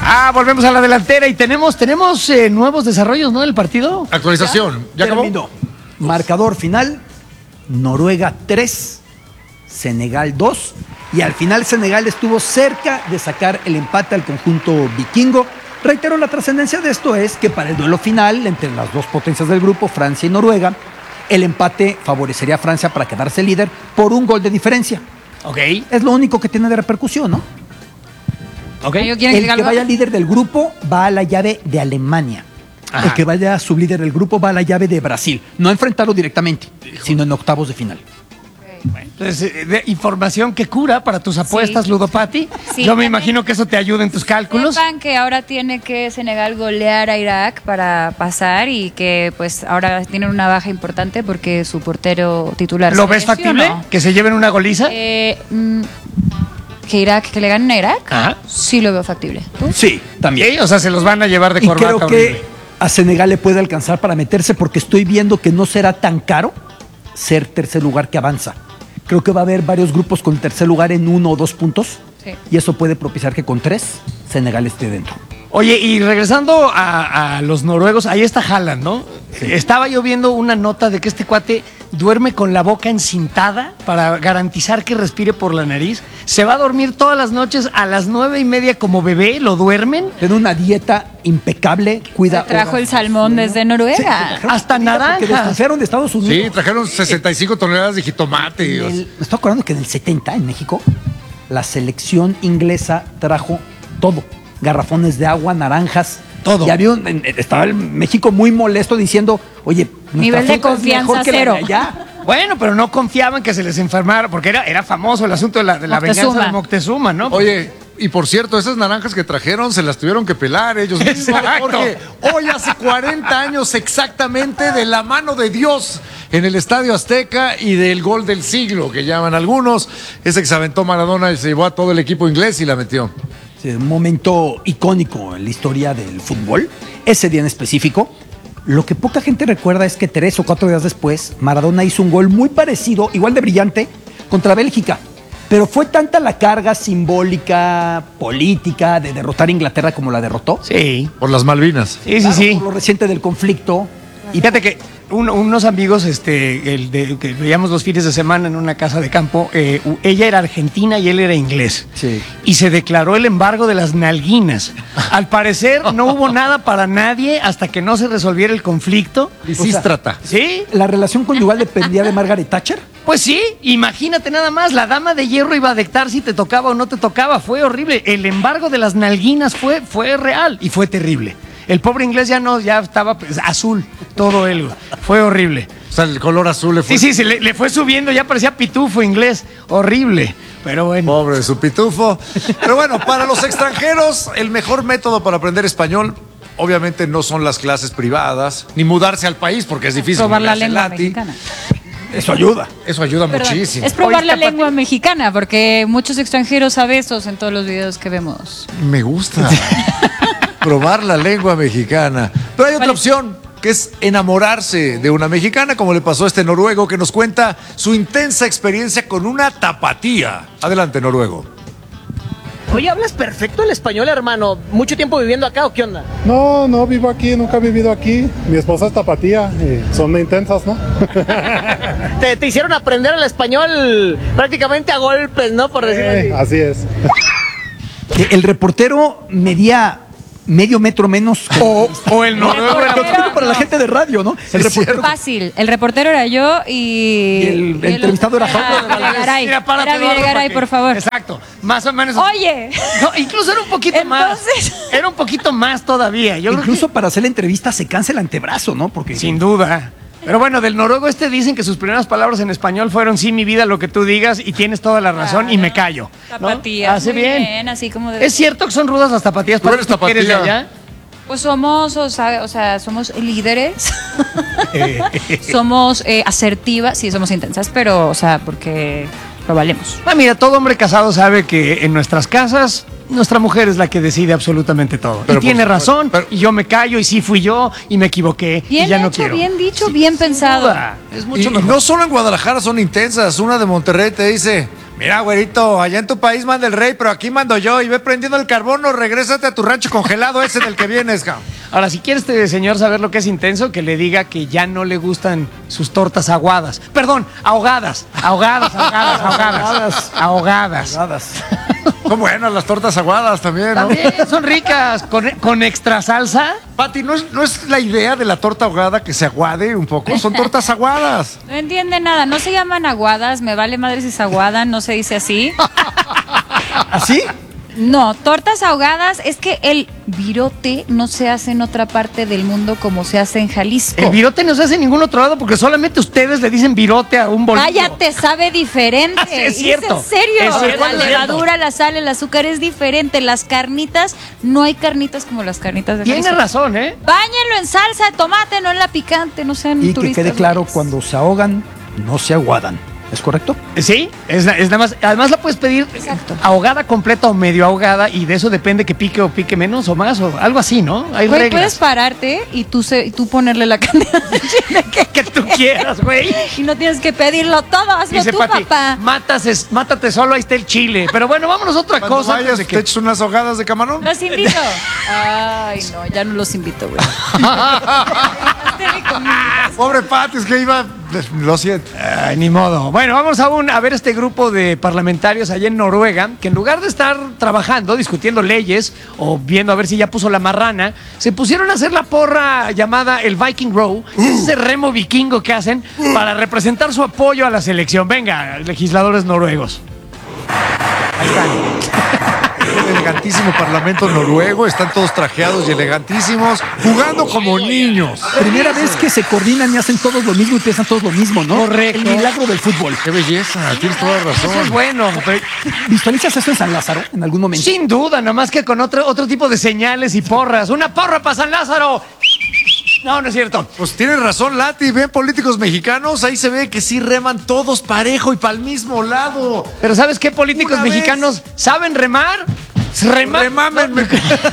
Volvemos a la delantera y tenemos nuevos desarrollos, ¿no? Del partido. Actualización. ¿Ya acabó? Terminó. Marcador final, Noruega 3, Senegal 2. Y al final Senegal estuvo cerca de sacar el empate al conjunto vikingo. Reitero, la trascendencia de esto es que para el duelo final entre las dos potencias del grupo, Francia y Noruega, el empate favorecería a Francia para quedarse líder por un gol de diferencia. Ok. Es lo único que tiene de repercusión, ¿no? Ok. El que vaya líder del grupo va a la llave de Alemania. Ajá. El que vaya sublíder del grupo va a la llave de Brasil. No a enfrentarlo directamente, sino en octavos de final. Entonces, información que cura para tus apuestas, Sí. Ludopati. Sí, Yo me también. imagino que eso te ayuda en tus cálculos. Sepan que ahora tiene que Senegal golear a Irak para pasar y que pues ahora tienen una baja importante porque su portero titular ¿Lo se ves lesionó. factible? ¿Que se lleven una goliza? Que le ganen a Irak, Ajá. sí lo veo factible. ¿Tú? Sí, también. Sí, o sea, se los van a llevar de Y corbata. creo horrible. que a Senegal le puede alcanzar para meterse porque estoy viendo que no será tan caro ser tercer lugar que avanza. Creo que va a haber varios grupos con tercer lugar en 1 o 2 puntos. Sí. Y eso puede propiciar que con 3 Senegal esté dentro. Oye, y regresando a los noruegos, ahí está Haaland, ¿no? Sí. Estaba yo viendo una nota de que este cuate duerme con la boca encintada para garantizar que respire por la nariz. Se va a dormir todas las noches a las 9:30 como bebé, lo duermen. Tiene una dieta impecable, cuida. Se trajo horas el de salmón sueño. desde Noruega. Sí, se trajeron Hasta comida porque naranjas. desconfiaron de Estados Unidos. Sí, trajeron 65 toneladas de jitomate. Me estoy acordando que en el 70 en México la selección inglesa trajo todo, garrafones de agua, naranjas, Todo. Y estaba el México muy molesto diciendo, oye, nuestra Nivel de fruta es confianza mejor que la de cero. allá. Bueno, pero no confiaban que se les enfermara, porque era famoso el asunto de la venganza Moctezuma. de Moctezuma, ¿no? Oye, y por cierto, esas naranjas que trajeron se las tuvieron que pelar ellos mismos. Exacto. Porque hoy hace 40 años exactamente de la mano de Dios en el Estadio Azteca y del gol del siglo, que llaman algunos. Ese que se aventó Maradona y se llevó a todo el equipo inglés y la metió. Sí, un momento icónico en la historia del fútbol, ese día en específico. Lo que poca gente recuerda es que 3 o 4 días después, Maradona hizo un gol muy parecido, igual de brillante, contra Bélgica. Pero fue tanta la carga simbólica, política, de derrotar a Inglaterra como la derrotó. Sí. Por las Malvinas. Sí, Claro, sí, sí. por lo reciente del conflicto. Y fíjate que unos amigos que veíamos los fines de semana en una casa de campo, ella era argentina y él era inglés. Sí. Y se declaró el embargo de las nalguinas. Al parecer no hubo nada para nadie hasta que no se resolviera el conflicto. Lisístrata. ¿Sí? ¿La relación conyugal dependía de Margaret Thatcher? Pues sí, imagínate nada más, la dama de hierro iba a dictar si te tocaba o no te tocaba, fue horrible. El embargo de las nalguinas fue real y fue terrible. El pobre inglés ya estaba pues, azul, todo él, fue horrible. O sea, el color azul le fue. Sí, se le fue subiendo, ya parecía pitufo inglés, horrible, pero bueno. Pobre de su pitufo. Pero bueno, para los extranjeros, el mejor método para aprender español, obviamente no son las clases privadas, ni mudarse al país, porque es difícil. Probar la mudarse lengua lati. mexicana. Eso ayuda. Eso ayuda Perdón, muchísimo. es probar Oye, la Tapati. lengua mexicana, porque muchos extranjeros saben eso en todos los videos que vemos. Me gusta. Probar la lengua mexicana. Pero hay otra opción, que es enamorarse de una mexicana, como le pasó a este noruego que nos cuenta su intensa experiencia con una tapatía. Adelante, noruego. Oye, ¿hablas perfecto el español, hermano? ¿Mucho tiempo viviendo acá o qué onda? No, no vivo aquí, nunca he vivido aquí. Mi esposa es tapatía y son intensas, ¿no? Te hicieron aprender el español prácticamente a golpes, ¿no? Por decirlo así. Así es. El reportero medía medio metro menos. O el noruego era Reportero para la gente de radio, ¿no? El reportero. Fácil. El reportero era yo Y el entrevistado era Jacobo de Videgaray. Mira, párate, Era Eduardo, Videgaray, porque- por favor. Exacto, más o menos. Oye. No, incluso era un poquito más. Entonces- Era un poquito más todavía. Yo creo Incluso para hacer la entrevista se cansa el antebrazo, ¿no? Porque que, sin duda. Pero bueno, del noruego dicen que sus primeras palabras en español fueron sí, mi vida, lo que tú digas, y tienes toda la razón, y me callo. ¿no? Tapatías. Hace muy bien. así como de... ¿Es cierto que son rudas las tapatías? ¿Tú eres ¿Tú que eres de tapatía? allá? Pues somos, o sea, somos líderes. Somos asertivas, sí, somos intensas, pero, o sea, porque lo valemos. Ah, mira, todo hombre casado sabe que en nuestras casas nuestra mujer es la que decide absolutamente todo. Pero y tiene por supuesto, razón, pero- y yo me callo, y sí fui yo, y me equivoqué, Bien y ya no hecho, quiero. bien dicho, bien pensado. Duda, es Y mucho mejor. no solo en Guadalajara son intensas. Una de Monterrey te dice: mira, güerito, allá en tu país manda el rey, pero aquí mando yo. Y ve prendiendo el carbón o regrésate a tu rancho congelado ese del que vienes, cabrón. Ahora, si quiere este señor saber lo que es intenso, que le diga que ya no le gustan sus tortas aguadas. Perdón, ahogadas. Ahogadas. Son buenas las tortas aguadas también, ¿no? También son ricas, con extra salsa. Pati, ¿no es la idea de la torta ahogada que se aguade un poco? Son tortas aguadas. No entiende nada, no se llaman aguadas, me vale madre si se aguadan, no se dice así. ¿Así? No, tortas ahogadas es que el virote no se hace en otra parte del mundo como se hace en Jalisco. El virote no se hace en ningún otro lado porque solamente ustedes le dicen virote a un bolillo. Cállate, sabe diferente. Sí, es cierto. en serio. Es cierto, La es cierto. levadura, la sal, el azúcar es diferente. Las carnitas, no hay carnitas como las carnitas de Tiene Jalisco. razón, ¿eh? Báñenlo en salsa de tomate, no en la picante, no sean Y que turistas. quede claro, güeyes. cuando se ahogan, no se aguadan. ¿Es correcto? Sí, es nada más. Además la puedes pedir Exacto. ahogada completa o medio ahogada y de eso depende que pique o pique menos o más o algo así, ¿no? Hay Güey, reglas. puedes pararte y tú ponerle la cantidad de chile Que tú quieras, güey. y no tienes que pedirlo todo, hazlo Dice tú, Pati, papá. mátate solo, ahí está el chile. Pero bueno, vámonos a otra Cuando cosa. vayas, antes de te echas unas ahogadas de camarón. Los invito. Ay, no, ya no los invito, güey. Pobre Pati, es que iba... Lo siento. Ay, ni modo. Bueno, vamos a ver este grupo de parlamentarios allá en Noruega, que en lugar de estar trabajando, discutiendo leyes o viendo a ver si ya puso la marrana, se pusieron a hacer la porra llamada el Viking Row, ese remo vikingo que hacen para representar su apoyo a la selección. Venga, legisladores noruegos. Ahí están. Elegantísimo parlamento noruego, están todos trajeados y elegantísimos, jugando como niños. Primera vez que se coordinan y hacen todos lo mismo y piensan todos lo mismo, ¿no? Correcto. El milagro del fútbol. Qué belleza, tienes toda Eso es razón. bueno. pero- ¿Visualizas eso en San Lázaro en algún momento? Sin duda, nada más que con otro tipo de señales y porras. ¡Una porra para San Lázaro! No, no es cierto. Pues tienes razón, Lati. Ven políticos mexicanos, ahí se ve que sí reman todos parejo y para el mismo lado. Pero ¿sabes qué políticos Una vez. mexicanos saben remar? Remámenme.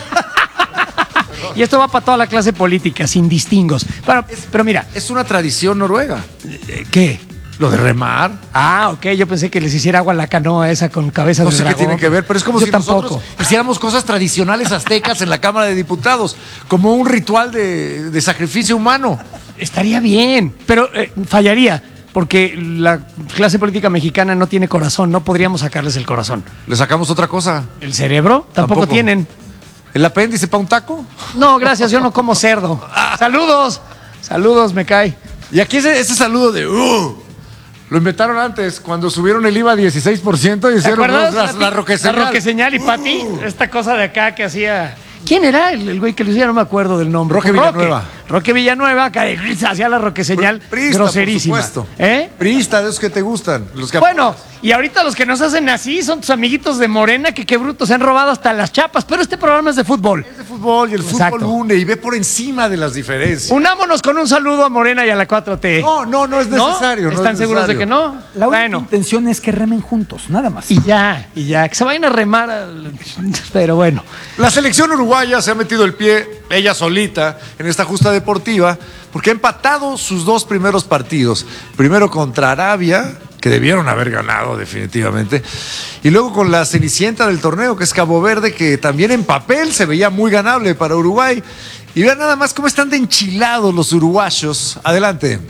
Y esto va para toda la clase política, sin distingos. Pero mira, Es una tradición noruega. ¿qué? Lo de remar. Ah, ok, yo pensé que les hiciera agua a la canoa esa con cabeza No de sé qué dragón. tiene que ver, pero es como Yo si tampoco. nosotros hiciéramos cosas tradicionales aztecas en la Cámara de Diputados, como un ritual de sacrificio humano. Estaría bien, pero fallaría, porque la clase política mexicana no tiene corazón, no podríamos sacarles el corazón. ¿Le sacamos otra cosa? ¿El cerebro? Tampoco tienen. ¿El apéndice para un taco? No, gracias, yo no como cerdo. Saludos, saludos, me cae. Y aquí ese saludo de lo inventaron antes, cuando subieron el IVA a 16% y ¿Te hicieron acuerdas? la roqueseñal. La roqueseñal y Pati, esta cosa de acá que hacía. ¿Quién era el güey que lo hacía? No me acuerdo del nombre. Roque Villanueva. Roque Villanueva, acá hacía la roqueseñal Priista, groserísima. por supuesto. ¿Eh? Priista, de esos que te gustan. Los que Bueno, y ahorita los que nos hacen así son tus amiguitos de Morena, que qué brutos, se han robado hasta las chapas, pero este programa es de fútbol. es de fútbol y el Exacto. fútbol une y ve por encima de las diferencias. Unámonos con un saludo a Morena y a la 4T. No es necesario. no ¿Están es seguros de necesario. que no? La única Bueno, intención es que remen juntos, nada más. y ya, que se vayan a remar. Pero bueno. La selección uruguaya se ha metido el pie, ella solita, en esta justa deportiva, porque ha empatado sus dos primeros partidos. Primero contra Arabia, que debieron haber ganado definitivamente, y luego con la cenicienta del torneo, que es Cabo Verde, que también en papel se veía muy ganable para Uruguay. Y vean nada más cómo están de enchilados los uruguayos. Adelante.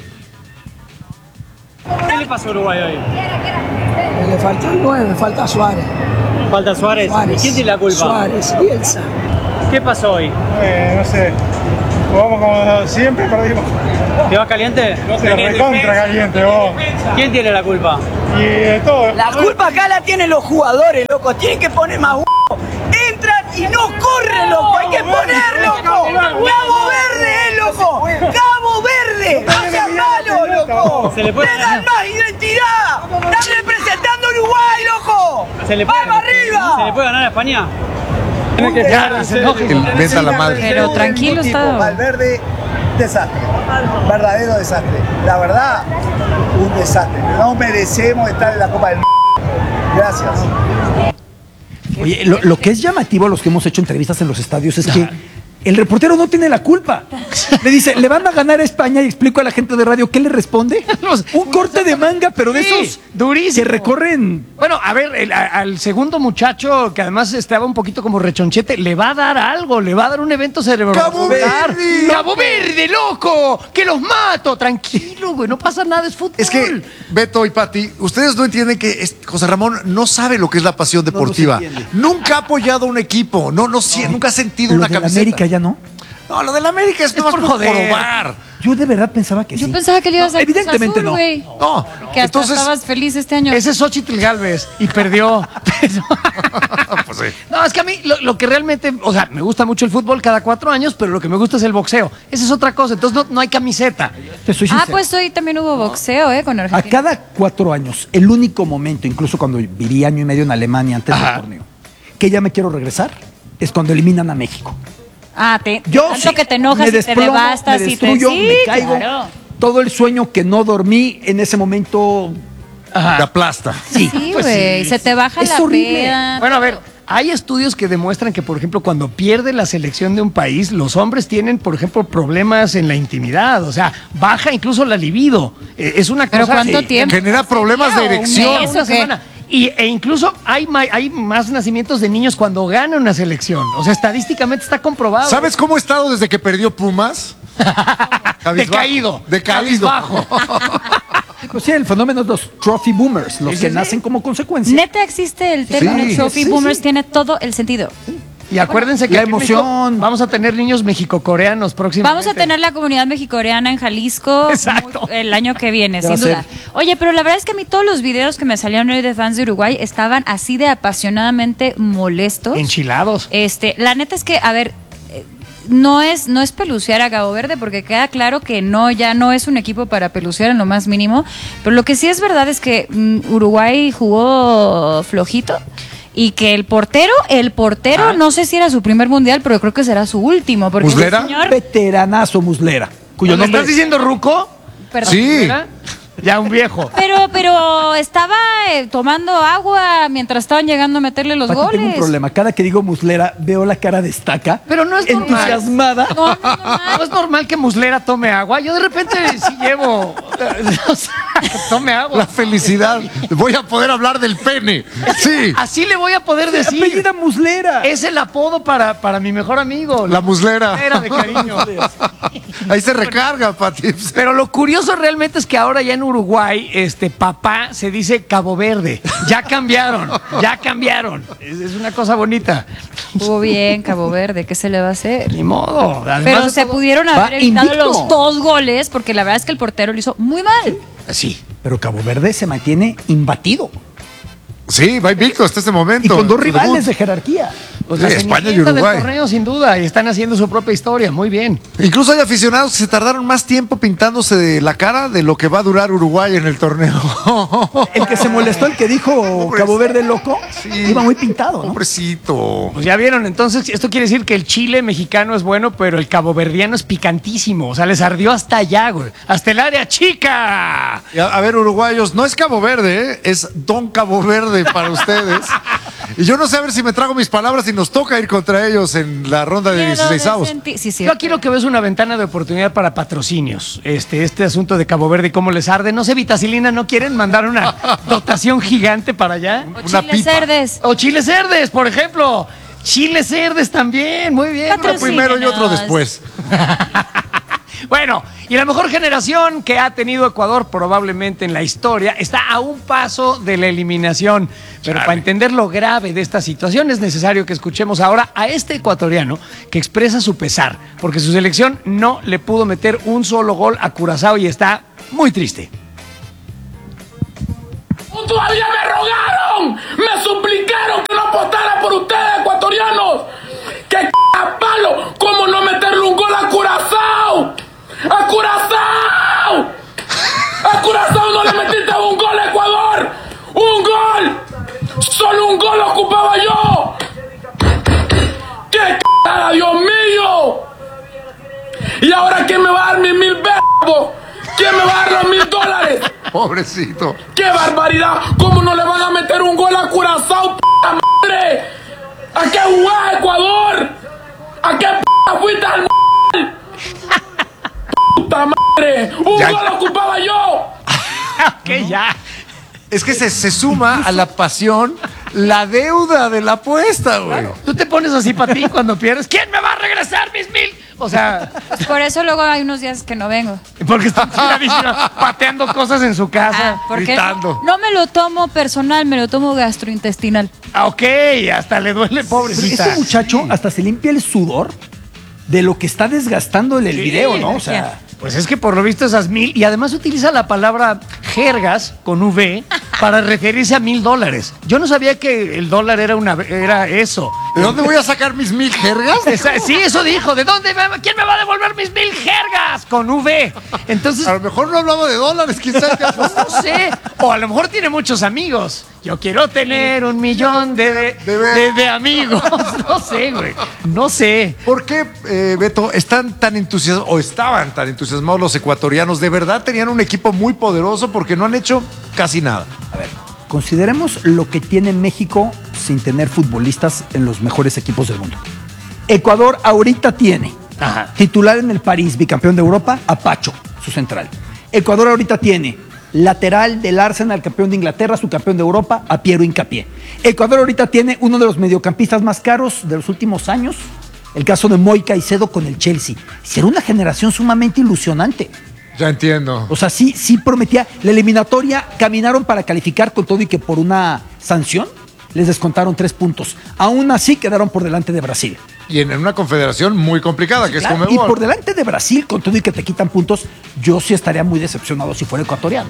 ¿Qué le pasó a Uruguay hoy? Le falta el 9, falta Suárez. Falta Suárez. Suárez. ¿Y quién tiene la culpa? Suárez, Bielsa. ¿Qué pasó hoy? No sé. Jugamos como siempre, perdimos. ¿Te vas caliente? Se recontra caliente, vos. ¿Quién tiene la culpa? Y de todo. La culpa acá la tienen los jugadores, loco. Tienen que poner más huevo. Entran y no corren, loco. Hay que poner, loco. Cabo Verde, loco. Cabo Verde. No seas malo, loco. Se le puede Tengan ganar. más identidad. Están representando a Uruguay, loco. ¿Se le ¡Vamos arriba! ¿Se le puede ganar a España? Ya, se enojen. El venta la madre. Pero tranquilo está. Valverde, desastre. Verdadero desastre. La verdad, un desastre. No merecemos estar en la Copa del Mundo. Gracias. Oye, lo que es llamativo a los que hemos hecho entrevistas en los estadios es que el reportero no tiene la culpa. Le dice, le van a ganar a España y explico a la gente de radio, ¿qué le responde? Un corte de manga, pero de esos durísimo. que recorren. Bueno, a ver, al segundo muchacho, que además estaba un poquito como rechonchete, le va a dar algo, le va a dar un evento cerebrovascular. ¡Cabo Verde! ¡Cabo Verde, loco! ¡Que los mato! Tranquilo, güey, no pasa nada, es fútbol. Es que, Beto y Pati, ustedes no entienden que José Ramón no sabe lo que es la pasión deportiva. se entiende. Nunca ha apoyado a un equipo, nunca ha sentido Lo una de la camiseta. América ya no. No, lo de la América es nomás por por joder. probar. Yo de verdad pensaba que sí. Yo pensaba que le ibas a Cruz evidentemente Azul, no. güey. No, Que hasta entonces, estabas feliz este año. Ese es Xochitl Gálvez y perdió. pues sí. No, es que a mí lo que realmente, o sea, me gusta mucho el fútbol cada 4 años, pero lo que me gusta es el boxeo. Esa es otra cosa, entonces no hay camiseta. Te soy Ah, sincero. pues hoy también hubo boxeo, con A Argentina. cada 4 años, el único momento, incluso cuando viví año y medio en Alemania antes del torneo, que ya me quiero regresar, es cuando eliminan a México. Ah, Yo tanto sí, que te enojas me y te desplomo, devastas me y te... destruyo, Sí, me caigo. claro. Todo el sueño que no dormí en ese momento. Te aplasta. Sí, Sí, Pues güey, sí. se te baja Es la horrible. peda. Bueno, a ver, hay estudios que demuestran que, por ejemplo, cuando pierde la selección de un país, los hombres tienen, por ejemplo, problemas en la intimidad. O sea, baja incluso la libido. Es una ¿Pero cosa cuánto que- tiempo? Genera problemas de ¿Un erección. mes? Una ¿o qué? semana. E incluso hay más nacimientos de niños cuando gana una selección. O sea, estadísticamente está comprobado. ¿Sabes cómo he estado desde que perdió Pumas? Decaído. Decaído. Cabizbajo. Pues sí, el fenómeno es los trophy boomers, los Sí, que sí, nacen sí. como consecuencia. Neta existe el término Sí, trophy sí, boomers, sí. tiene todo el sentido. Y acuérdense que La aquí en México emoción. vamos a tener niños mexicocoreanos próximamente. Vamos a tener la comunidad mexicoreana en Jalisco Exacto. el año que viene, Ya va sin a duda. Oye, pero la verdad es que a mí todos los videos que me salieron hoy de fans de Uruguay estaban así de apasionadamente molestos. Enchilados. La neta es que, a ver, no es pelucear a Cabo Verde, porque queda claro que ya no es un equipo para pelucear en lo más mínimo. Pero lo que sí es verdad es que Uruguay jugó flojito. Y que el portero, no sé si era su primer mundial, pero creo que será su último. Porque ese ¿Muslera? señor, Veteranazo Muslera, cuyo ¿Me nombre estás diciendo Ruco? perdón. Sí. ¿Verdad? Ya un viejo. Pero estaba tomando agua mientras estaban llegando a meterle los Pati, goles. tengo un problema. Cada que digo Muslera, veo la cara de Estaca. Pero no es normal. entusiasmada. No, no, no, ¿No es normal que Muslera tome agua? Yo de repente sí llevo... o sea, tome agua. La felicidad. Voy a poder hablar del pene. Sí. Así le voy a poder decir. Apellida Muslera. Es el apodo para mi mejor amigo. La muslera. Era de cariño. Ahí se recarga, Pati. Pero lo curioso realmente es que ahora ya en Uruguay, papá se dice Cabo Verde. Ya cambiaron, ya cambiaron. Es una cosa bonita. Estuvo bien, Cabo Verde, ¿qué se le va a hacer? Ni modo. Además Pero de se todo- pudieron va haber evitado invicto. los 2 goles, porque la verdad es que el portero lo hizo muy mal. Sí. Pero Cabo Verde se mantiene imbatido. Sí, va invicto hasta este momento. Y con 2 Su rivales debut. de jerarquía. Pues Sí, la España y cenicienta Uruguay. del torneo, sin duda, y están haciendo su propia historia. Muy bien. Incluso hay aficionados que se tardaron más tiempo pintándose de la cara de lo que va a durar Uruguay en el torneo. El que se molestó, el que dijo Pobre- Cabo Verde loco, Sí. iba muy pintado, ¿no? Pobrecito. Pues ya vieron, entonces esto quiere decir que el chile mexicano es bueno, pero el caboverdiano es picantísimo. O sea, les ardió hasta allá, güey. Hasta el área chica. Y a ver, uruguayos, no es Cabo Verde, es Don Cabo Verde para ustedes. Y yo no sé a ver si me trago mis palabras y nos toca ir contra ellos en la ronda de 16avos. Sí, sí. Yo aquí lo que veo es una ventana de oportunidad para patrocinios. Este asunto de Cabo Verde y cómo les arde. No sé, Vitacilina, ¿no quieren mandar una dotación gigante para allá? O una chiles pipa. cerdes. O chiles cerdes, por ejemplo. Chiles cerdes también, muy bien. Uno primero y otro después. Bueno, y la mejor generación que ha tenido Ecuador probablemente en la historia está a un paso de la eliminación. Pero para entender lo grave de esta situación es necesario que escuchemos ahora a este ecuatoriano que expresa su pesar, porque su selección no le pudo meter un solo gol a Curazao y está muy triste. Todavía me rogaron, me suplicaron que no apostara por ustedes, ecuatorianos. ¡Qué a palo! ¿Cómo no meterle un gol a Curazao? ¡A Curazao! ¡A Curazao no le metiste un gol a Ecuador! ¡Un gol! ¡Solo un gol ocupaba yo! ¡Qué cagada, Dios mío! ¿Y ahora quién me va a dar mis 1000 verbos? ¿Quién me va a dar los $1000? Pobrecito. ¡Qué barbaridad! ¿Cómo no le van a meter un gol a Curazao, p*** madre? ¿A qué jugás, Ecuador? ¿A qué fuiste al ¡puta madre! ¡Un gol ocupaba yo! Ok, ya. Es que se suma a la pasión la deuda de la apuesta, güey. Tú te pones así para ti cuando pierdes. ¿Quién me va a regresar mis 1,000? O sea, Pues por eso luego hay unos días que no vengo. porque está tiradísima, pateando cosas en su casa, Porque gritando. no me lo tomo personal, me lo tomo gastrointestinal. Ah, ok, hasta le duele, Pero pobrecita. este muchacho hasta se limpia el sudor de lo que está desgastando en el Sí, video, ¿no? O sea, pues es que por lo visto esas 1,000, y además utiliza la palabra jergas con V para referirse a $1,000. Yo no sabía que el dólar era eso. ¿De dónde voy a sacar mis 1,000 jergas? Sí, eso dijo. ¿De dónde? ¿Quién me va a devolver mis 1,000 jergas? Con V. Entonces, A lo mejor no hablaba de dólares, quizás. no sé. O a lo mejor tiene muchos amigos. Yo quiero tener 1,000,000 de amigos. No sé, güey. No sé. ¿Por qué, Beto, están tan entusiasmados, o estaban tan entusiasmados los ecuatorianos? ¿De verdad tenían un equipo muy poderoso porque no han hecho casi nada? consideremos lo que tiene México sin tener futbolistas en los mejores equipos del mundo. Ecuador ahorita tiene titular en el París, bicampeón de Europa, a Pacho, su central. Ecuador ahorita tiene lateral del Arsenal, campeón de Inglaterra, su campeón de Europa, a Piero Hincapié. Ecuador ahorita tiene uno de los mediocampistas más caros de los últimos años, el caso de Moy Caicedo con el Chelsea. Será una generación sumamente ilusionante. Ya entiendo. O sea, sí prometía. La eliminatoria caminaron para calificar con todo y que por una sanción les descontaron 3 puntos. Aún así quedaron por delante de Brasil. Y en una confederación muy complicada, Sí, que claro. es Conmebol. Y por delante de Brasil, con todo y que te quitan puntos, yo sí estaría muy decepcionado si fuera ecuatoriano.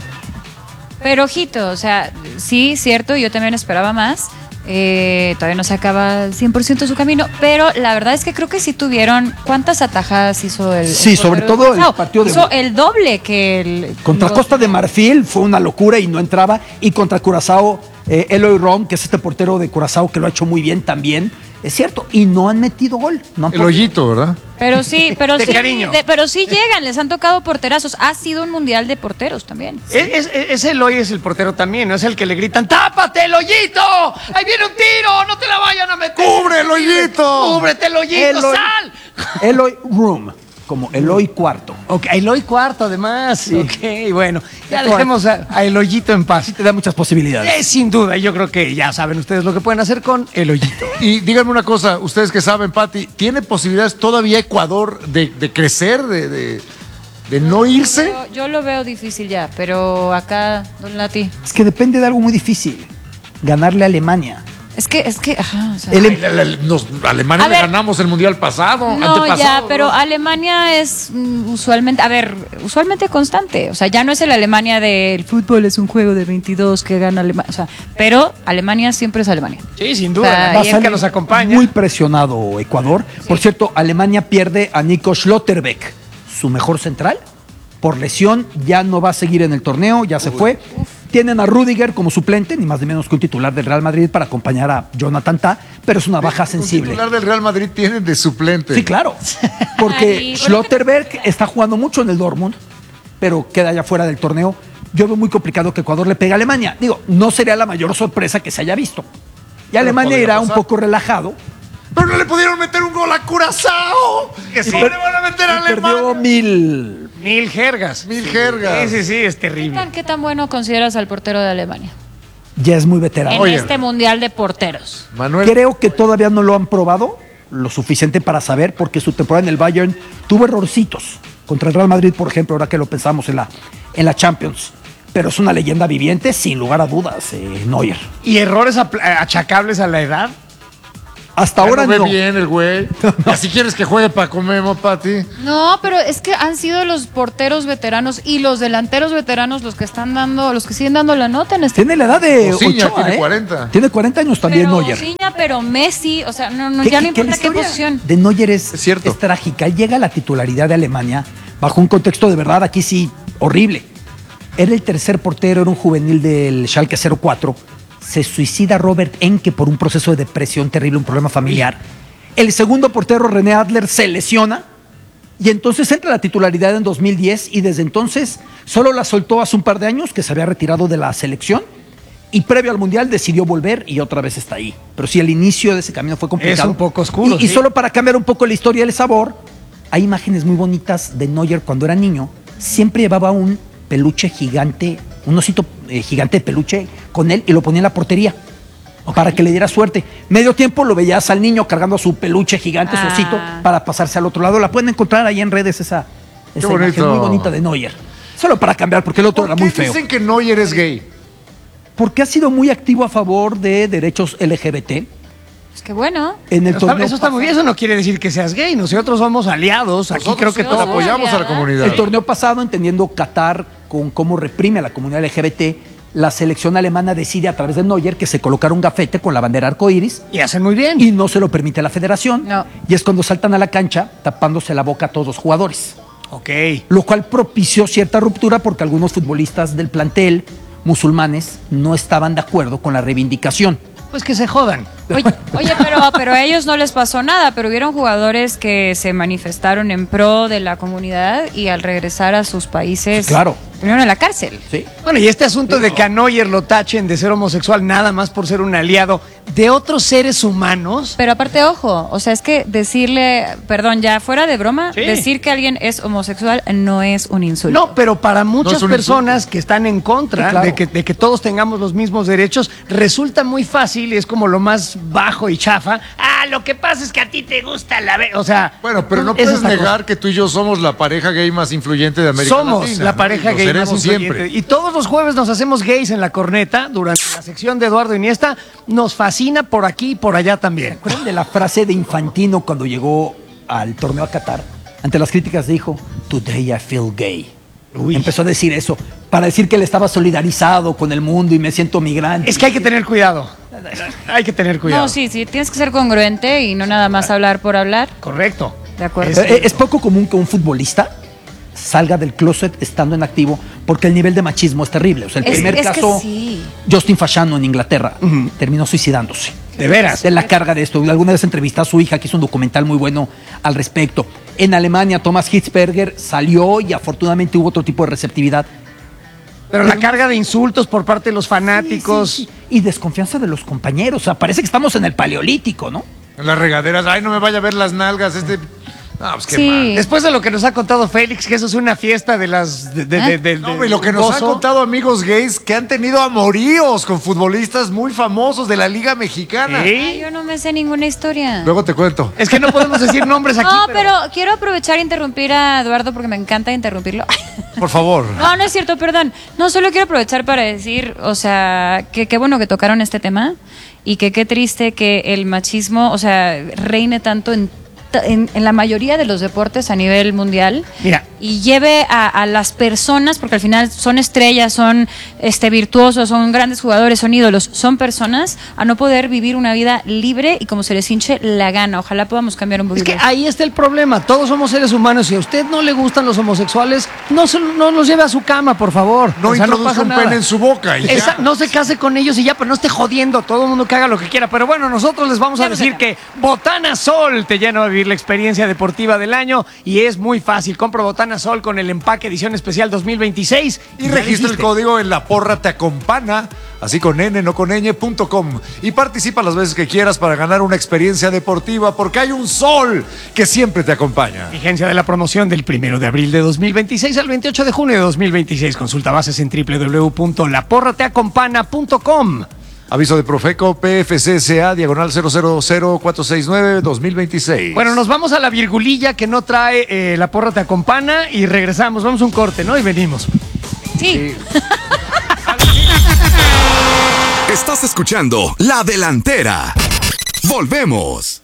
Pero ojito, o sea, sí, cierto, yo también esperaba más. Todavía no se acaba 100% su camino, pero la verdad es que creo que sí tuvieron. ¿Cuántas atajadas hizo el Sí, sobre portero todo el pasado? partido de- Hizo el doble que el. Contra los- Costa de Marfil fue una locura y no entraba. Y contra Curazao, Eloy Rom, que es este portero de Curazao que lo ha hecho muy bien también. Es cierto, y no han metido gol. No han El podido. hoyito, ¿verdad? Pero sí, De cariño. pero sí llegan, les han tocado porterazos. Ha sido un mundial de porteros también. Ese Eloy es el portero también, ¿no? Es el que le gritan, ¡tápate el hoyito! ¡Ahí viene un tiro! ¡No te la vayan a meter! ¡Cubre el hoyito! ¡Cúbrete el hoyito! Eloy- ¡Sal! Eloy Room, como Eloy Cuarto. Ok, Eloy cuarto además. Ok, bueno. Ya Eloy. dejemos a el hoyito en paz. Sí te da muchas posibilidades. Sin duda, yo creo que ya saben ustedes lo que pueden hacer con el hoyito. Y díganme una cosa, ustedes que saben, Pati, ¿tiene posibilidades todavía Ecuador de crecer, de no irse? Yo lo veo difícil ya, pero acá, don Lati. Es que depende de algo muy difícil. Ganarle a Alemania. Es que, ajá, o sea. Alemania A le ver. ganamos el Mundial pasado, No, antepasado. ya, pero ¿no? Alemania es usualmente, usualmente constante. O sea, ya no es el Alemania del fútbol, es un juego de 22 que gana Alemania. O sea, pero Alemania siempre es Alemania. Sí, sin O duda. sea, La Va a Bianca salir nos acompaña. muy presionado Ecuador. Por cierto, Alemania pierde a Nico Schlotterbeck, su mejor central. Por lesión, ya no va a seguir en el torneo, ya se fue. Tienen a Rüdiger como suplente, ni más ni menos que un titular del Real Madrid para acompañar a Jonathan Tah, pero es una baja Un sensible. titular del Real Madrid tienen de suplente. Sí, claro. Porque Ay, Schlotterbeck está jugando mucho en el Dortmund, pero queda ya fuera del torneo. Yo veo muy complicado que Ecuador le pegue a Alemania. Digo, no sería la mayor sorpresa que se haya visto. Y Alemania podría irá un pasar. poco relajado. Pero no le pudieron meter un gol a Curazao. Que sí. ¿Cómo le van a meter a Y perdió Alemania? 1000. 1000 jergas. 1000 jergas. Sí, es terrible. ¿Qué tan bueno consideras al portero de Alemania? Ya es muy veterano. En Oye. este mundial de porteros. Manuel, Creo que todavía no lo han probado lo suficiente para saber, porque su temporada en el Bayern tuvo errorcitos. Contra el Real Madrid, por ejemplo, ahora que lo pensamos en la Champions. Pero es una leyenda viviente, sin lugar a dudas, Neuer. ¿Y errores achacables a la edad? Hasta ya ahora no ve no. bien el güey. ¿Y así quieres que juegue para Comemo, Pati? No, pero es que han sido los porteros veteranos y los delanteros veteranos los que están dando, los que siguen dando la nota en este. Tiene la edad de Osinha Ochoa, tiene 40. Tiene 40 años también pero Neuer. Osinha, pero Messi, o sea, no, Que- ya no que la importa qué historia posición. de Neuer es cierto. trágica. Él llega a la titularidad de Alemania bajo un contexto de verdad, aquí sí, horrible. Era el tercer portero, era un juvenil del Schalke 04. Se suicida Robert Enke por un proceso de depresión terrible, un problema familiar. El segundo portero, René Adler, se lesiona y entonces entra a la titularidad en 2010 y desde entonces solo la soltó hace un par de años, que se había retirado de la selección, Y previo al Mundial decidió volver y otra vez está ahí. Pero sí, el inicio de ese camino fue complicado. Es un poco oscuro, Y sí. solo para cambiar un poco la historia y el sabor, hay imágenes muy bonitas de Neuer cuando era niño. Siempre llevaba un peluche gigante, un osito gigante de peluche con él y lo ponía en la portería. Para que le diera suerte. Medio tiempo lo veías al niño cargando su peluche gigante, su osito, para pasarse al otro lado. La pueden encontrar ahí en redes esa imagen bonito. muy bonita de Neuer. Solo para cambiar, porque el otro era muy feo. Dicen que Neuer es gay. Porque ha sido muy activo a favor de derechos LGBT. Es que bueno. En el torneo Eso está muy bien, eso no quiere decir que seas gay. Nosotros somos aliados. Aquí creo que todos apoyamos a la comunidad. El torneo pasado, entendiendo Qatar con cómo reprime a la comunidad LGBT, la selección alemana decide a través de Neuer que se colocara un gafete con la bandera arcoíris. Y hacen muy bien. Y no se lo permite la federación. No. Y es cuando saltan a la cancha tapándose la boca a todos los jugadores. Ok. Lo cual propició cierta ruptura porque algunos futbolistas del plantel musulmanes no estaban de acuerdo con la reivindicación. Pues que se jodan. Oye, pero a ellos no les pasó nada, pero hubieron jugadores que se manifestaron en pro de la comunidad y al regresar a sus países Sí, claro. vinieron a la cárcel. Sí. Bueno, y este asunto de que a Neuer lo tachen de ser homosexual nada más por ser un aliado de otros seres humanos. Pero aparte, ojo, o sea, es que decirle, perdón, ya fuera de broma, Sí. decir que alguien es homosexual no es un insulto. No, pero para muchas es un personas que están en contra Sí, claro. de que todos tengamos los mismos derechos, resulta muy fácil y es como lo más bajo y chafa. Ah, lo que pasa es que a ti te gusta o sea, Bueno, pero no es puedes esta negar que tú y yo somos la pareja gay más influyente de América Somos Latina. la ¿no? pareja Lo gay más seremos influyente. siempre. Y todos los jueves nos hacemos gays en la corneta durante la sección de Eduardo Iniesta. Nos fascina por aquí y por allá también. ¿Recuerdan de la frase de Infantino cuando llegó al torneo a Qatar? Ante las críticas dijo, "Today I feel gay". Uy. Empezó a decir eso para decir que él estaba solidarizado con el mundo y me siento migrante. Es que hay que tener cuidado. Hay que tener cuidado. No, sí, tienes que ser congruente y no nada más hablar por hablar. Correcto. De acuerdo. Es poco común que un futbolista salga del closet estando en activo porque el nivel de machismo es terrible. O sea, el primer es que caso, sí. Justin Fashanu en Inglaterra, terminó suicidándose. De veras. De la carga de esto. Alguna vez entrevistó a su hija, que hizo un documental muy bueno al respecto. En Alemania, Thomas Hitzberger salió y afortunadamente hubo otro tipo de receptividad. Pero la carga de insultos por parte de los fanáticos. Sí. Y desconfianza de los compañeros. O sea, parece que estamos en el Paleolítico, ¿no? En las regaderas, ay, no me vaya a ver las nalgas, No, pues qué Sí. mal. Después de lo que nos ha contado Félix, que eso es una fiesta de las... No, y lo que nos han contado amigos gays que han tenido amoríos con futbolistas muy famosos de la Liga Mexicana. Ay, yo no me sé ninguna historia. Luego te cuento. Es que no podemos decir nombres aquí. No, pero quiero aprovechar e interrumpir a Eduardo porque me encanta interrumpirlo. Por favor. No, no es cierto, perdón. No, solo quiero aprovechar para decir, o sea, que qué bueno que tocaron este tema y que qué triste que el machismo, o sea, reine tanto en la mayoría de los deportes a nivel mundial. Mira. Y lleve a las personas, porque al final son estrellas, son virtuosos, son grandes jugadores, son ídolos, son personas, a no poder vivir una vida libre y como se les hinche la gana. Ojalá podamos cambiar un Es poquito. que ahí está el problema. Todos somos seres humanos. Si a usted no le gustan los homosexuales, no los lleve a su cama, por favor. No O sea, introduzca pasa un nada. pene en su boca y ya. No se case con ellos y ya, pero no esté jodiendo. Todo el mundo que haga lo que quiera. Pero bueno, nosotros les vamos a decir que Botana Sol te llena de vivir la experiencia deportiva del año y es muy fácil. Compra Botana Sol con el empaque edición especial 2026 Y registra el código en La Porra Te Acompana, así con n, no con ñ.com. Y participa las veces que quieras para ganar una experiencia deportiva, porque hay un sol que siempre te acompaña. Vigencia de la promoción del 1 de abril de 2026 al 28 de junio de 2026. Consulta bases en www.laporrateacompana.com. Aviso de Profeco PFCSA, diagonal 000469-2026. Bueno, nos vamos a la virgulilla que no trae La Porra Te Acompana y regresamos. Vamos a un corte, ¿no? Y venimos. Sí. Estás escuchando La Delantera. Volvemos.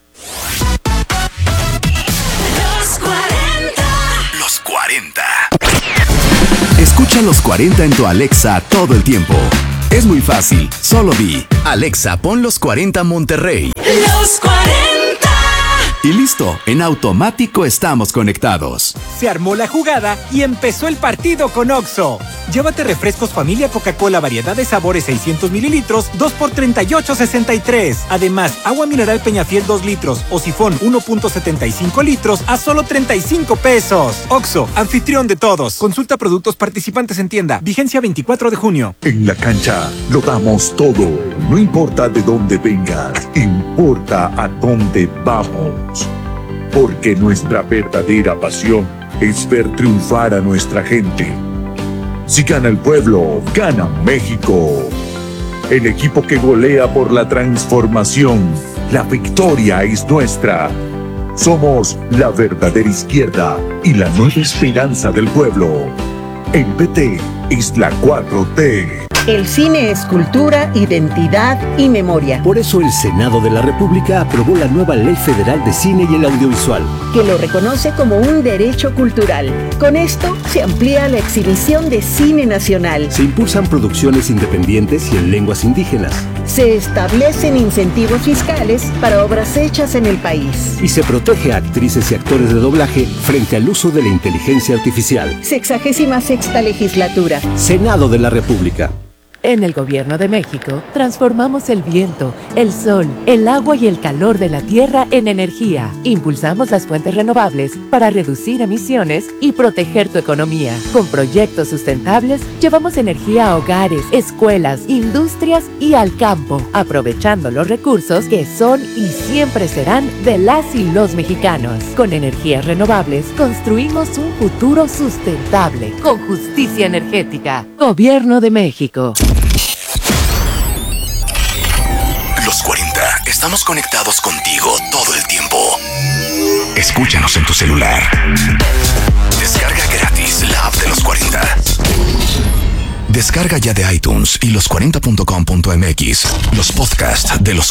Los 40. Escucha Los 40 en tu Alexa todo el tiempo. Es muy fácil, solo di Alexa, pon Los 40 Monterrey. Los 40. Y listo, en automático estamos conectados. Se armó la jugada y empezó el partido con Oxxo. Llévate refrescos familia Coca-Cola variedad de sabores 600 mililitros, 2 por $38.63. Además, agua mineral Peñafiel 2 litros o sifón 1.75 litros a solo 35 pesos. Oxxo, anfitrión de todos. Consulta productos participantes en tienda. Vigencia 24 de junio. En la cancha lo damos todo. No importa de dónde vengas, importa a dónde vamos. Porque nuestra verdadera pasión es ver triunfar a nuestra gente. Si gana el pueblo, gana México. El equipo que golea por la transformación. La victoria es nuestra. Somos la verdadera izquierda y la nueva esperanza del pueblo. El PT es la 4T. El cine es cultura, identidad y memoria. Por eso el Senado de la República aprobó la nueva Ley Federal de Cine y el Audiovisual, que lo reconoce como un derecho cultural. Con esto se amplía la exhibición de cine nacional. Se impulsan producciones independientes y en lenguas indígenas. Se establecen incentivos fiscales para obras hechas en el país. Y se protege a actrices y actores de doblaje frente al uso de la inteligencia artificial. 66ª legislatura. Senado de la República. En el Gobierno de México, transformamos el viento, el sol, el agua y el calor de la tierra en energía. Impulsamos las fuentes renovables para reducir emisiones y proteger tu economía. Con proyectos sustentables, llevamos energía a hogares, escuelas, industrias y al campo, aprovechando los recursos que son y siempre serán de las y los mexicanos. Con energías renovables, construimos un futuro sustentable, con justicia energética. Gobierno de México. Los 40. Estamos conectados contigo todo el tiempo. Escúchanos en tu celular. Descarga gratis la app de Los 40. Descarga ya de iTunes y los40.com.mx los podcasts de Los